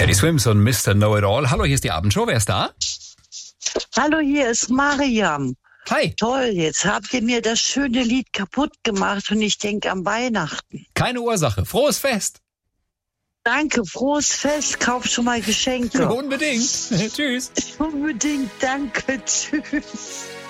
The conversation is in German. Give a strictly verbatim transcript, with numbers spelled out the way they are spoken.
Teddy Swims und Mister Know-It-All. Hallo, hier ist die Abendshow. Wer ist da? Hallo, hier ist Mariam. Hi. Toll, jetzt habt ihr mir das schöne Lied kaputt gemacht und ich denke an Weihnachten. Keine Ursache. Frohes Fest. Danke, frohes Fest, kauf schon mal Geschenke. Unbedingt. Tschüss. Unbedingt, danke, tschüss.